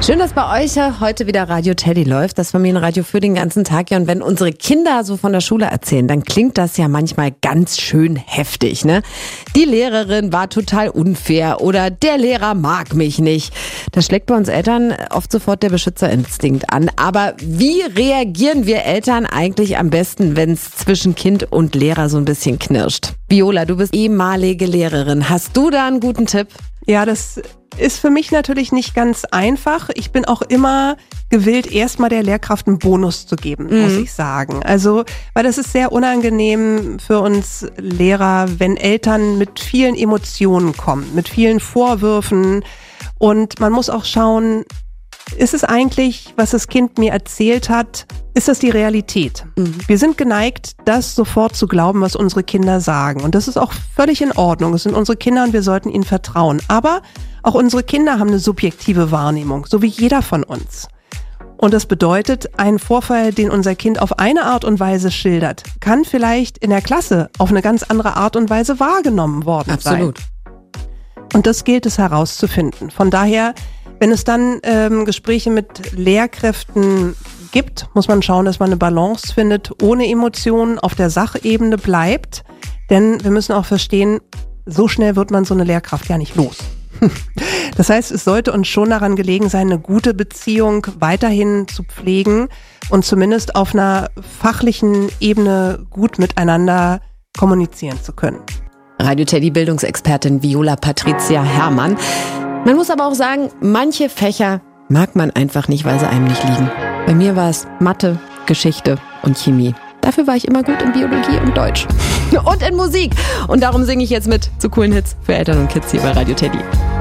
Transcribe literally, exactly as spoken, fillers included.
Schön, dass bei euch heute wieder Radio Teddy läuft, das Familienradio für den ganzen Tag. Ja, und wenn unsere Kinder so von der Schule erzählen, dann klingt das ja manchmal ganz schön heftig, ne? Die Lehrerin war total unfair oder der Lehrer mag mich nicht. Das schlägt bei uns Eltern oft sofort der Beschützerinstinkt an. Aber wie reagieren wir Eltern eigentlich am besten, wenn es zwischen Kind und Lehrer so ein bisschen knirscht? Viola, du bist ehemalige Lehrerin. Hast du da einen guten Tipp? Ja, das ist für mich natürlich nicht ganz einfach. Ich bin auch immer gewillt, erstmal der Lehrkraft einen Bonus zu geben, mhm. muss ich sagen. Also, weil das ist sehr unangenehm für uns Lehrer, wenn Eltern mit vielen Emotionen kommen, mit vielen Vorwürfen. Und man muss auch schauen, ist es eigentlich, was das Kind mir erzählt hat, ist das die Realität? Mhm. Wir sind geneigt, das sofort zu glauben, was unsere Kinder sagen. Und das ist auch völlig in Ordnung. Es sind unsere Kinder und wir sollten ihnen vertrauen. Aber auch unsere Kinder haben eine subjektive Wahrnehmung, so wie jeder von uns. Und das bedeutet, ein Vorfall, den unser Kind auf eine Art und Weise schildert, kann vielleicht in der Klasse auf eine ganz andere Art und Weise wahrgenommen worden Absolut. sein. Und das gilt es herauszufinden. Von daher, wenn es dann ähm, Gespräche mit Lehrkräften gibt, muss man schauen, dass man eine Balance findet, ohne Emotionen auf der Sachebene bleibt. Denn wir müssen auch verstehen, so schnell wird man so eine Lehrkraft ja nicht los. Das heißt, es sollte uns schon daran gelegen sein, eine gute Beziehung weiterhin zu pflegen und zumindest auf einer fachlichen Ebene gut miteinander kommunizieren zu können. Radio Teddy Bildungsexpertin Viola Patricia Herrmann. Man muss aber auch sagen, manche Fächer mag man einfach nicht, weil sie einem nicht liegen. Bei mir war es Mathe, Geschichte und Chemie. Dafür war ich immer gut in Biologie und Deutsch. Und in Musik. Und darum singe ich jetzt mit zu coolen Hits für Eltern und Kids hier bei Radio Teddy.